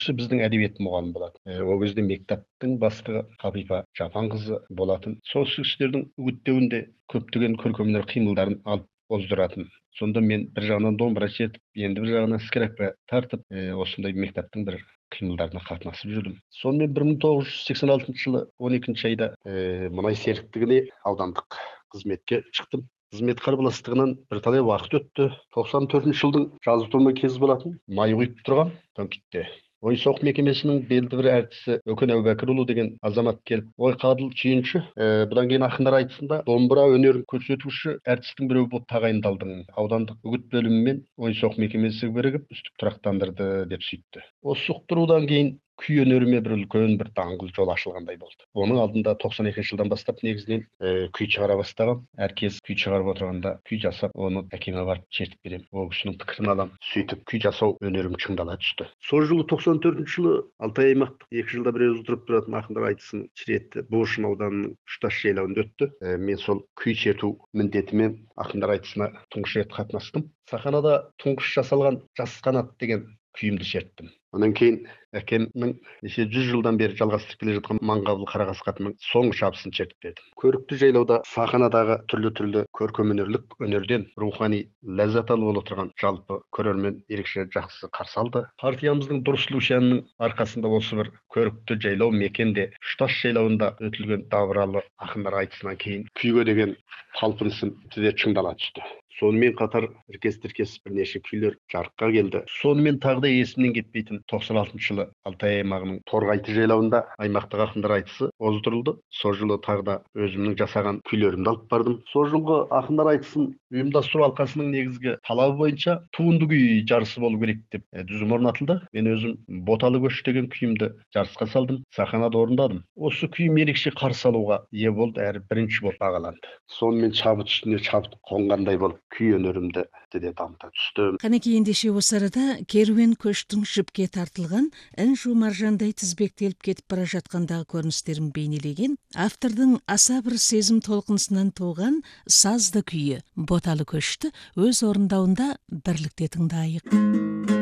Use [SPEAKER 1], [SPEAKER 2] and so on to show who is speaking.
[SPEAKER 1] Біздің әдебиет мұғалімі болатын. Ол кезде мектептің бастығы Қабипа Жапанқызы болатын. Сол кісілердің үгіттеуінде көптеген көркемдер қимылдарын алып оздыратын. Сонда мен бір жағынан домбыра шертіп, енді бір жағынан скрипка тартып, осындай мектептің бір қимылдарына қатынасып жүрдім. Сонымен 1986 жылы 12 айда мұнай серіктігіне аудандық қызметке шықтым. Қызмет қарбаластығынан бірталай уақыт өтті. 94 жылдың жазы тума кезі болатын. Май құйып тұрған Тонкитте. Ойын-сауық мекемесінің белді бір әртісі Өкен Әубәкірұлы деген азамат келіп, ой Қадыл сүйінші, бұдан кейін ақындар айтысында домбыра өнерін көрсетуші әртістің біреуі болып тағайындалдың. Аудандық үгіт бөлімі мен ойын-сауық мекемесі бірігіп үздік тұрақтандырды деп сөйтті. Осы соқтырудан кейін күй өнеріме бір үлкен бір даңғыл жол ашылғандай болды. Оның алдында 92 жылдан бастап негізінен күй шығара бастағам. Әркез күй шығарып отырғанда күй жасап, оны әкеме барып шертіп берем. Ол кісінің пікірін алам. Сөйтіп күй жасау өнерім шыңдала түсті. Сол жылы 94 жылы Алтай аймақтық 2 жылда бір өзі тұрып тұратын ақындар айтысын Шіретті Буыршын ауданының Үшташ жайлауында өтті. Мен сол күй шерту міндетімен ақындар айтысына тұңғыш рет қатынастым. Сахнада тұңғыш жасалған Жас қанат деген күйімді шерттім. Онан кейін әкемнің 100 жылдан бері жалғастырып келе жатқан Маңғабыл Қарақасқатының соңғы шабысын шертіп бердім. Көрікті жайлауда сахнадағы түрлі көркемөнерлік өнерден рухани ләззат алып отырған жалпы көрермен ерекше жақсы қарсы алды. Партиямыздың дұрыс әнінің арқасында осы бір көрікті жайлау мекенде Үшташ жайлауында өтілген давыралы ақындар айтысынан кейін күйге деген талпынысым тізе шыңдала түсті. Сонымен қатар іркес-тіркес бірнеше күйлер жарыққа келді. Сонымен тағы да есімнен кетпейтін 96 жылы Алтай аймағының Торғайты жайлауында аймақтық ақындар айтысы оздырылды. Сол жылы тағы да өзімнің жасаған күйлерімді алып бардым. Сол жылғы ақындар айтысын ұйымдастыру алқасының негізгі талабы бойынша туынды күй жарысы болу керек деп дүзім орнатылды. Мен өзім Боталы көш деген күйімді жарысқа салдым, сахнада орындадым. Осы күйім ерекше қарсы алуға ие болды, әрі бірінші болып бағаланды. Сонымен шабыт үстіне шабыт қонғандай болып күй өнерімді де дамыта түстім.
[SPEAKER 2] Қанекей ендеше осы арада керуен көштің жіпке тартылған інжу маржандай тізбектеліп кетіп бара жатқандағы көріністерін бейнелеген автордың аса бір сезім толқынысынан туған сазды күйі Боталы көшті өз орындауында бірлікте тыңдайық.